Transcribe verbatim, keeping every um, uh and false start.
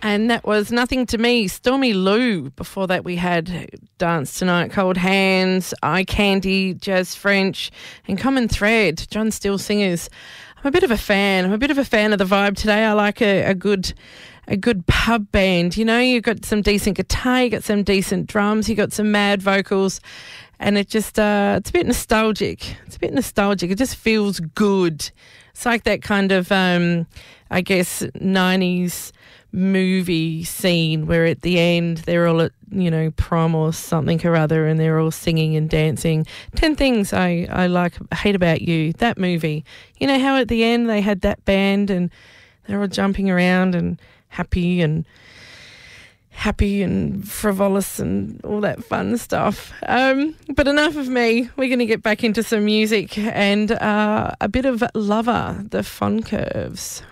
And that was Nothing to Me, Stormy Lou. Before that we had Dance Tonight, Cold Hands, Eye Candy, Jazz French, and Common Thread, John Still Singers. I'm a bit of a fan. I'm a bit of a fan of the vibe today. I like a, a good a good pub band. You know, you've got some decent guitar, you got some decent drums, you got some mad vocals, and it just, uh, it's a bit nostalgic. It's a bit nostalgic. It just feels good. It's like that kind of, um, I guess, nineties movie scene where at the end they're all at, you know, prom or something or other, and they're all singing and dancing. Ten Things I, I like, Hate About You, that movie. You know how at the end they had that band and they're all jumping around and happy and happy and frivolous and all that fun stuff. Um, but enough of me. We're going to get back into some music and uh, a bit of Lover, the Fun Curves.